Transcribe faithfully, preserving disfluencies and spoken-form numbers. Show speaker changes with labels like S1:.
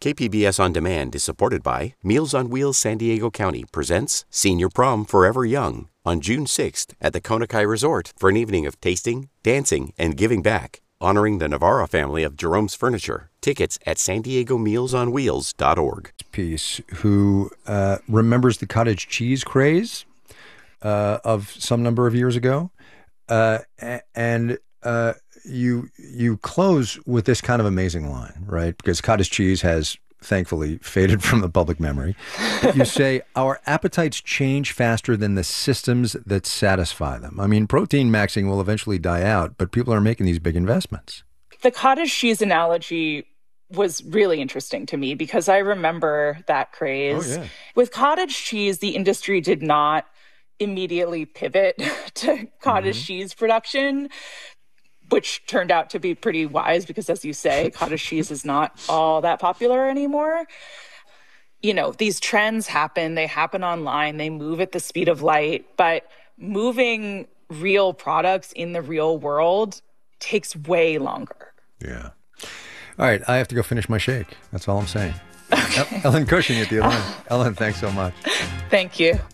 S1: K P B S On Demand is supported by Meals on Wheels San Diego County presents Senior Prom Forever Young on June sixth at the Konakai Resort for an evening of tasting, dancing, and giving back, honoring the Navarra family of Jerome's Furniture. Tickets at san diego meals on wheels dot org.
S2: Piece who uh, remembers the cottage cheese craze uh, of some number of years ago, uh, and uh, you you close with this kind of amazing line, right? Because cottage cheese has thankfully faded from the public memory. You say, our appetites change faster than the systems that satisfy them. I mean, protein maxing will eventually die out, but people are making these big investments.
S3: The cottage cheese analogy was really interesting to me because I remember that craze.
S2: Oh, yeah. With
S3: cottage cheese, the industry did not immediately pivot to cottage mm-hmm. cheese production, which turned out to be pretty wise because, as you say, cottage cheese is not all that popular anymore. You know, these trends happen. They happen online. They move at the speed of light. But moving real products in the real world takes way longer.
S2: Yeah. All right. I have to go finish my shake. That's all I'm saying. Okay. Ellen Cushing at the Atlantic. Ellen, thanks so much.
S3: Thank you.